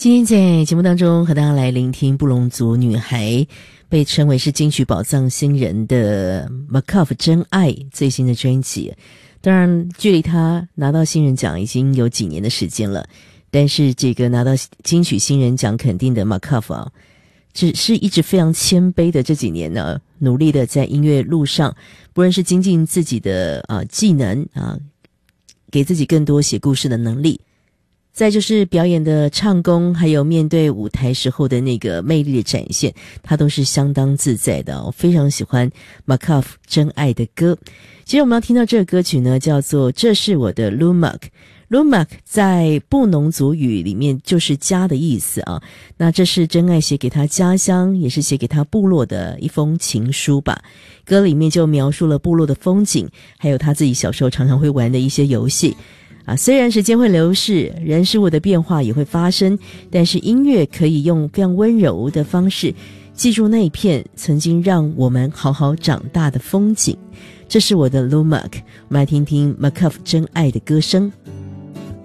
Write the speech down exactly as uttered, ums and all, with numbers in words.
今天在节目当中和大家来聆听布隆族女孩，被称为是金曲宝藏新人的 Makov 真爱最新的专辑。当然距离她拿到新人奖已经有几年的时间了，但是这个拿到金曲新人奖肯定的 Makov 啊，只是一直非常谦卑的这几年呢，努力的在音乐路上，不论是精进自己的啊技能啊，给自己更多写故事的能力，再就是表演的唱功，还有面对舞台时候的那个魅力的展现，他都是相当自在的。我非常喜欢 Makov 真爱的歌。其实我们要听到这个歌曲呢，叫做这是我的 Lumak。Lumak 在布农族语里面就是家的意思啊。那这是真爱写给他家乡，也是写给他部落的一封情书吧。歌里面就描述了部落的风景，还有他自己小时候常常会玩的一些游戏。啊，虽然时间会流逝，人事物的变化也会发生，但是音乐可以用非常温柔的方式记住那一片曾经让我们好好长大的风景。这是我的 Lumak， 我们来听听 Makov 真爱的歌声。